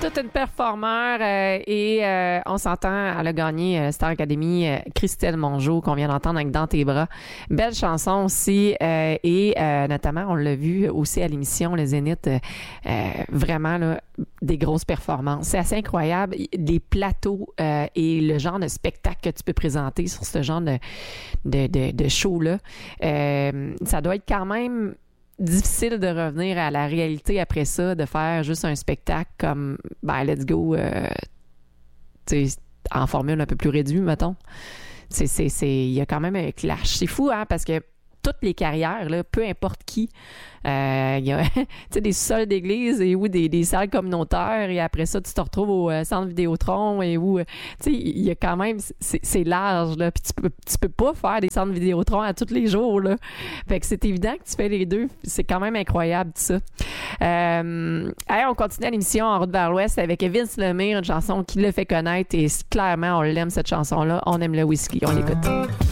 toute une performeur et on s'entend, elle a gagné Star Academy, Christelle Mongeau, qu'on vient d'entendre avec Dans tes bras. Belle chanson aussi et notamment, on l'a vu aussi à l'émission Le Zénith, vraiment là, des grosses performances. C'est assez incroyable, les plateaux et le genre de spectacle que tu peux présenter sur ce genre de show-là. Ça doit être quand même difficile de revenir à la réalité après ça, de faire juste un spectacle comme let's go en formule un peu plus réduite, mettons. Il y a quand même un clash. C'est fou, hein, parce que toutes les carrières, là, peu importe qui, il y a des sols d'église et ou des salles communautaires et après ça, tu te retrouves au centre Vidéotron et où, il y a quand même, c'est large, là, puis tu peux pas faire des centres Vidéotron à tous les jours, là. Fait que c'est évident que tu fais les deux. C'est quand même incroyable, tout ça. Allez, on continue à l'émission En route vers l'Ouest avec Vince Lemire, une chanson qui le fait connaître et clairement, on l'aime, cette chanson-là. On aime le whisky. On l'écoute.